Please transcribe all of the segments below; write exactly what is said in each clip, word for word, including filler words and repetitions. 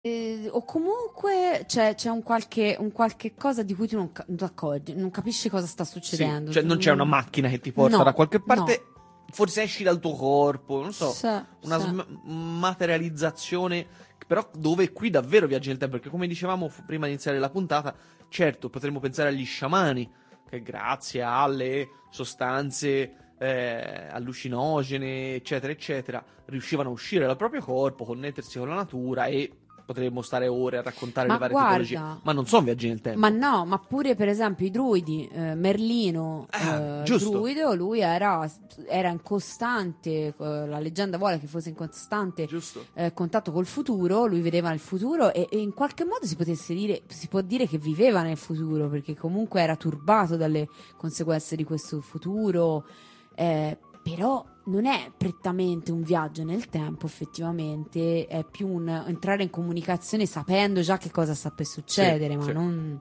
Eh, o comunque c'è, c'è un qualche, un qualche cosa di cui tu non, ca- non ti accorgi, non capisci cosa sta Sì, succedendo. cioè Tu non c'è una non- macchina che ti porta No, da qualche no. parte, forse esci dal tuo corpo, non so, Sì, una sì. sm- materializzazione, però dove qui davvero viaggia nel tempo, perché come dicevamo fu- prima di iniziare la puntata, certo potremmo pensare agli sciamani, che grazie alle sostanze eh, allucinogene, eccetera, eccetera, riuscivano a uscire dal proprio corpo, connettersi con la natura e potremmo stare ore a raccontare Ma le varie tipologie, guarda, ma non sono viaggi nel ma tempo. no, ma pure per esempio i druidi, eh, Merlino, Ah, eh, giusto, druido, lui era, era in costante, eh, la leggenda vuole che fosse in costante giusto. eh, contatto col futuro, lui vedeva il futuro e, e in qualche modo si potesse dire, si può dire che viveva nel futuro, perché comunque era turbato dalle conseguenze di questo futuro, eh, però non è prettamente un viaggio nel tempo, effettivamente, è più un entrare in comunicazione sapendo già che cosa sta per succedere, Sì, ma sì. non...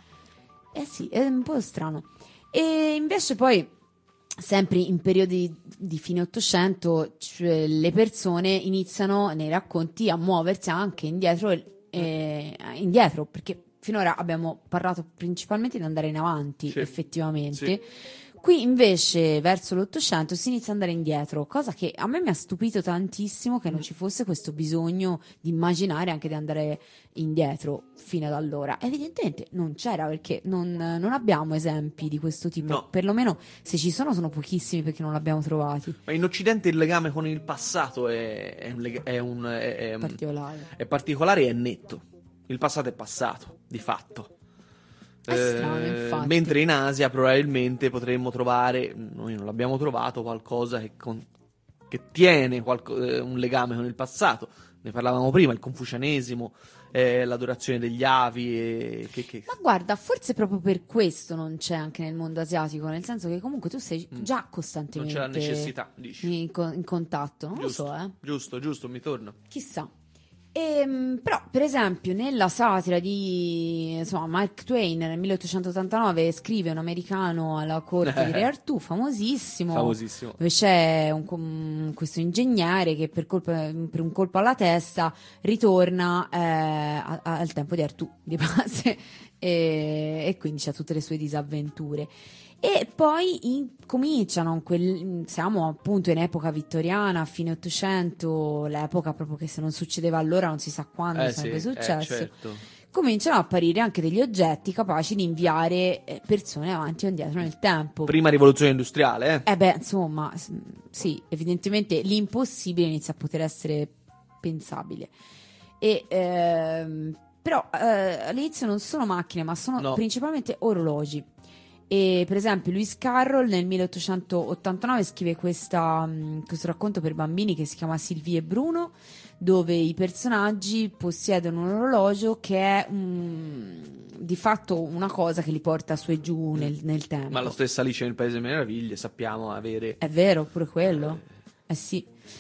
Eh sì, è un po' strano. E invece poi, sempre in periodi di fine Ottocento, cioè, le persone iniziano nei racconti a muoversi anche indietro, eh, indietro, perché finora abbiamo parlato principalmente di andare in avanti, Sì, effettivamente. sì. Qui invece verso l'Ottocento si inizia ad andare indietro, cosa che a me mi ha stupito tantissimo che non ci fosse questo bisogno di immaginare anche di andare indietro fino ad allora. Evidentemente non c'era perché non, non abbiamo esempi di questo tipo, No. perlomeno se ci sono sono pochissimi perché non li abbiamo trovati. Ma in Occidente il legame con il passato è, è un lega- è un- è- è- Particolare. è particolare e è netto. Il passato è passato, di fatto. È strano, infatti. Mentre in Asia probabilmente potremmo trovare, noi non l'abbiamo trovato, qualcosa che, con- che tiene qualco- eh, un legame con il passato. Ne parlavamo prima, il confucianesimo, eh, l'adorazione degli avi. E che, che- Ma guarda, forse proprio per questo non c'è anche nel mondo asiatico, nel senso che comunque tu sei Mm. già Non costantemente c'è la necessità, dici. in, co- in contatto, non Giusto, lo so, eh. giusto, giusto, mi torna. Chissà. Ehm, però, per esempio, nella satira di insomma, Mark Twain nel milleottocentottantanove scrive un americano alla corte di Re Artù, famosissimo, Famosissimo. dove c'è un com- questo ingegnere che per, colpa- per un colpo alla testa ritorna eh, a- a- al tempo di Artù, di base, e, e quindi c'ha tutte le sue disavventure. E poi in- cominciano, in quel- siamo appunto in epoca vittoriana, a fine Ottocento, l'epoca proprio che se non succedeva allora non si sa quando Eh sarebbe sì, eh, successo. certo. Cominciano a apparire anche degli oggetti capaci di inviare eh, persone avanti o indietro nel tempo. Prima rivoluzione industriale, eh? Eh beh, insomma, s- sì, evidentemente l'impossibile inizia a poter essere pensabile. E, ehm, però eh, all'inizio non sono macchine, ma sono No. principalmente orologi. E per esempio Lewis Carroll nel milleottocentottantanove scrive questa, mh, questo racconto per bambini che si chiama Sylvie e Bruno, dove i personaggi possiedono un orologio che è mm, di fatto una cosa che li porta su e giù nel, nel tempo. Ma la stessa Alice nel Paese delle Meraviglie sappiamo avere... È vero, pure quello. Eh sì.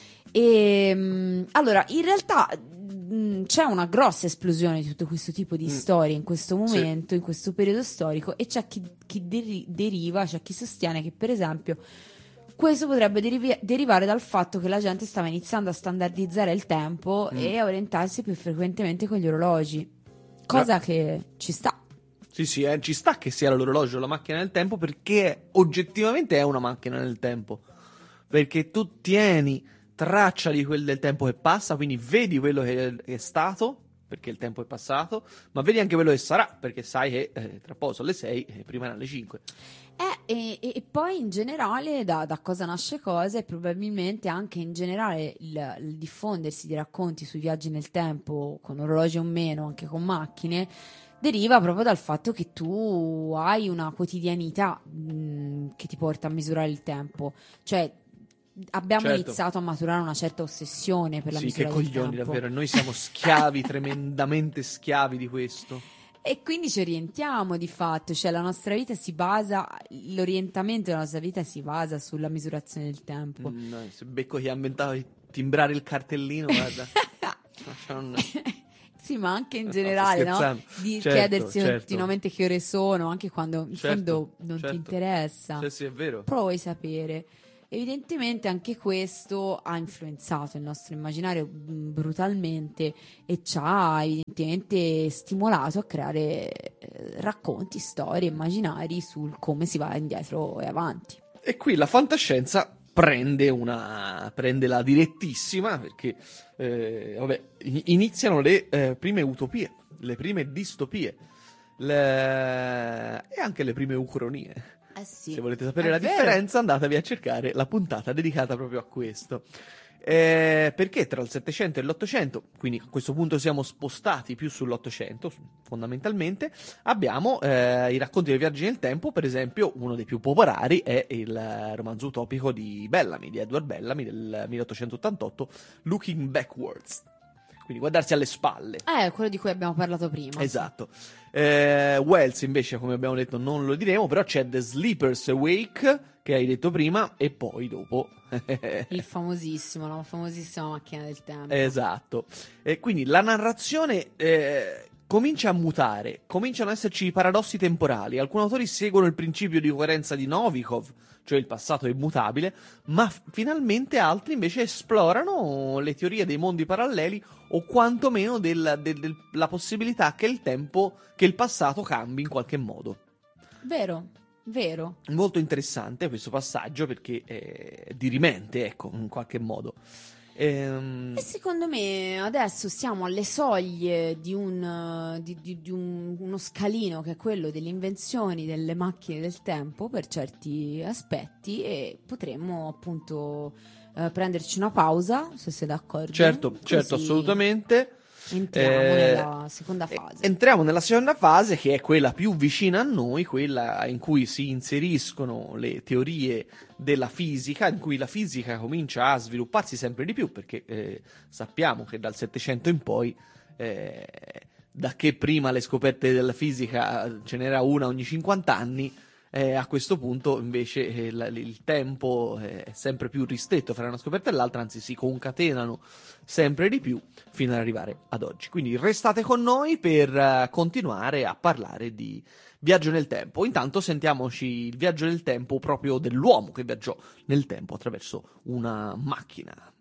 E, mh, allora, in realtà mh, c'è una grossa esplosione di tutto questo tipo di Mm. storie in questo Sì. momento, in questo periodo storico, e c'è chi, chi deri- deriva, c'è chi sostiene che, per esempio, questo potrebbe derivi- derivare dal fatto che la gente stava iniziando a standardizzare il tempo Mm. e a orientarsi più frequentemente con gli orologi, cosa che ci sta. Sì, sì, eh, ci sta che sia l'orologio la macchina del tempo perché oggettivamente è una macchina del tempo. Perché tu tieni traccia di quel del tempo che passa, quindi vedi quello che è stato, perché il tempo è passato, ma vedi anche quello che sarà, perché sai che eh, tra poco sono le sei e prima erano le cinque. Eh, e, e- e poi in generale da, da cosa nasce cosa e probabilmente anche in generale il, il diffondersi di racconti sui viaggi nel tempo, con orologi o meno, anche con macchine, deriva proprio dal fatto che tu hai una quotidianità mh, che ti porta a misurare il tempo. Cioè, abbiamo Certo. iniziato a maturare una certa ossessione per la Sì, che misura del coglioni, tempo. davvero. Noi siamo schiavi, tremendamente schiavi di questo. E quindi ci orientiamo di fatto, cioè la nostra vita si basa, l'orientamento della nostra vita si basa sulla misurazione del tempo. Mm, no, se becco chi ha inventato di timbrare il cartellino, guarda. Non- Sì, ma anche in No, generale, sto no? scherzando. Di Certo, chiedersi certo. continuamente che ore sono, anche quando in Certo, fondo non certo. ti interessa. Sì, sì, è vero. Però vuoi sapere. Evidentemente anche questo ha influenzato il nostro immaginario mh, brutalmente e ci ha evidentemente stimolato a creare eh, racconti, storie, immaginari sul come si va indietro e avanti. E qui la fantascienza prende una prende la direttissima, perché eh, vabbè, iniziano le eh, prime utopie, le prime distopie, le... e anche le prime ucronie. Eh sì, Se volete sapere è la vero. differenza, andatevi a cercare la puntata dedicata proprio a questo. Eh, perché tra il Settecento e l'Ottocento, quindi a questo punto siamo spostati più sull'Ottocento, fondamentalmente, abbiamo eh, i racconti dei viaggi nel tempo. Per esempio, uno dei più popolari è il romanzo utopico di Bellamy, di Edward Bellamy, del milleottocentottantotto, Looking Backwards. Quindi guardarsi alle spalle. Eh, quello di cui abbiamo parlato prima. Esatto. Eh, Wells invece, come abbiamo detto, non lo diremo, però c'è The Sleeper's Awake, che hai detto prima, e poi dopo... Il famosissimo, la famosissima macchina del tempo. Esatto. E quindi la narrazione eh, comincia a mutare, cominciano ad esserci paradossi temporali. Alcuni autori seguono il principio di coerenza di Novikov, cioè il passato è immutabile, ma f- finalmente altri invece esplorano le teorie dei mondi paralleli, o quantomeno del- del- del- la possibilità che il tempo, che il passato cambi in qualche modo. Vero, vero. Molto interessante questo passaggio, perché è dirimente, ecco, in qualche modo. Ehm... E secondo me adesso siamo alle soglie di, un, di, di, di un- uno scalino che è quello delle invenzioni delle macchine del tempo per certi aspetti, e potremmo appunto eh, prenderci una pausa, se sei d'accordo. Certo, Così certo, assolutamente. Entriamo Eh, nella seconda eh, fase. Entriamo nella seconda fase, che è quella più vicina a noi, quella in cui si inseriscono le teorie della fisica, in cui la fisica comincia a svilupparsi sempre di più, perché eh, sappiamo che dal Settecento in poi, eh, da che prima le scoperte della fisica ce n'era una ogni cinquanta anni, eh, a questo punto invece eh, la- il tempo è sempre più ristretto fra una scoperta e l'altra, anzi si concatenano sempre di più fino ad arrivare ad oggi. Quindi restate con noi per eh, continuare a parlare di viaggio nel tempo. Intanto sentiamoci il viaggio nel tempo proprio dell'uomo che viaggiò nel tempo attraverso una macchina.